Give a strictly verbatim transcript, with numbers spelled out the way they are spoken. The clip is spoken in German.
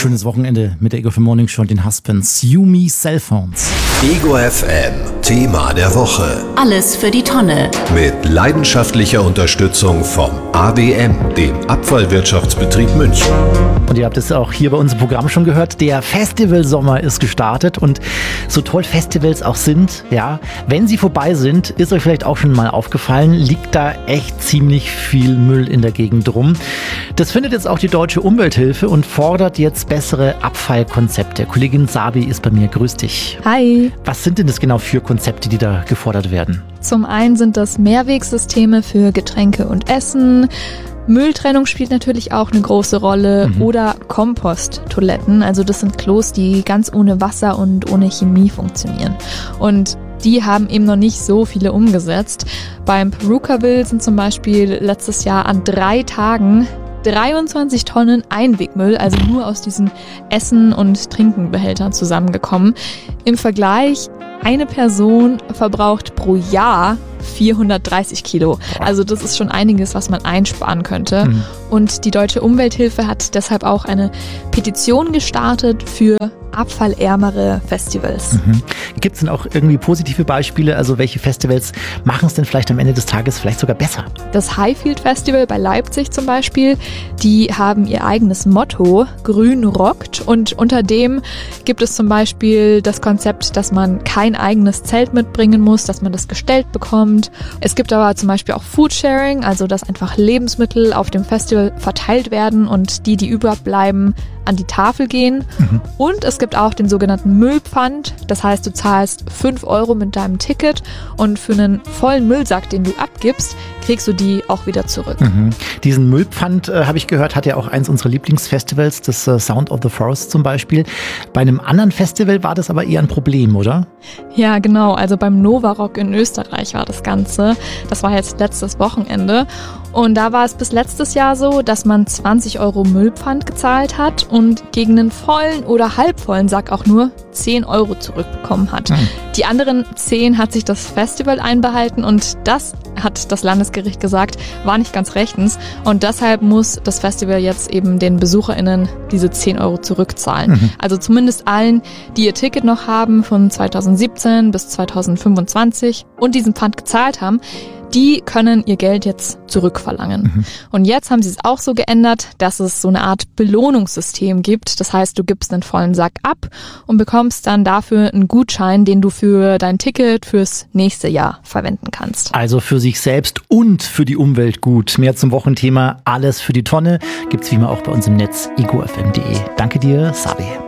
Schönes Wochenende mit der Ego F M Morning Show und den Husbands Yumi Cellphones. Ego F M, Thema der Woche. Alles für die Tonne. Mit leidenschaftlicher Unterstützung vom A W M, dem Abfallwirtschaftsbetrieb München. Und ihr habt es auch hier bei uns im Programm schon gehört, der Festivalsommer ist gestartet und so toll Festivals auch sind, ja, wenn sie vorbei sind, ist euch vielleicht auch schon mal aufgefallen, liegt da echt ziemlich viel Müll in der Gegend rum. Das findet jetzt auch die Deutsche Umwelthilfe und fordert jetzt bessere Abfallkonzepte. Kollegin Sabi ist bei mir, grüß dich. Hi. Was sind denn das genau für Konzepte, die da gefordert werden? Zum einen sind das Mehrwegsysteme für Getränke und Essen. Mülltrennung spielt natürlich auch eine große Rolle mhm. oder Komposttoiletten. Also das sind Klos, die ganz ohne Wasser und ohne Chemie funktionieren. Und die haben eben noch nicht so viele umgesetzt. Beim Perukaville sind zum Beispiel letztes Jahr an drei Tagen dreiundzwanzig Tonnen Einwegmüll, also nur aus diesen Essen- und Trinkenbehältern zusammengekommen. Im Vergleich, eine Person verbraucht pro Jahr vierhundertdreißig Kilo. Also das ist schon einiges, was man einsparen könnte. Mhm. Und die Deutsche Umwelthilfe hat deshalb auch eine Petition gestartet für abfallärmere Festivals. Mhm. Gibt es denn auch irgendwie positive Beispiele? Also welche Festivals machen es denn vielleicht am Ende des Tages vielleicht sogar besser? Das Highfield Festival bei Leipzig zum Beispiel, die haben ihr eigenes Motto, Grün rockt. Und unter dem gibt es zum Beispiel das Konzept, dass man kein eigenes Zelt mitbringen muss, dass man das gestellt bekommt. Es gibt aber zum Beispiel auch Foodsharing, also dass einfach Lebensmittel auf dem Festival verteilt werden und die, die überbleiben, an die Tafel gehen. Mhm. Und es gibt auch den sogenannten Müllpfand. Das heißt, du zahlst fünf Euro mit deinem Ticket und für einen vollen Müllsack, den du abgibst, kriegst du die auch wieder zurück. Mhm. Diesen Müllpfand, äh, habe ich gehört, hat ja auch eins unserer Lieblingsfestivals, das äh, Sound of the Forest zum Beispiel. Bei einem anderen Festival war das aber eher ein Problem, oder? Ja, genau. Also beim Nova Rock in Österreich war das Ganze. Das war jetzt letztes Wochenende. Und da war es bis letztes Jahr so, dass man zwanzig Euro Müllpfand gezahlt hat und gegen einen vollen oder halbvollen Sack auch nur zehn Euro zurückbekommen hat. Mhm. Die anderen zehn hat sich das Festival einbehalten und das, hat das Landesgericht gesagt, war nicht ganz rechtens. Und deshalb muss das Festival jetzt eben den BesucherInnen diese zehn Euro zurückzahlen. Mhm. Also zumindest allen, die ihr Ticket noch haben von zweitausendsiebzehn bis zweitausendfünfundzwanzig und diesen Pfand gezahlt haben, die können ihr Geld jetzt zurückverlangen. Mhm. Und jetzt haben sie es auch so geändert, dass es so eine Art Belohnungssystem gibt. Das heißt, du gibst einen vollen Sack ab und bekommst dann dafür einen Gutschein, den du für dein Ticket fürs nächste Jahr verwenden kannst. Also für sich selbst und für die Umwelt gut. Mehr zum Wochenthema Alles für die Tonne gibt's wie immer auch bei uns im Netz ego f m punkt d e. Danke dir, Sabi.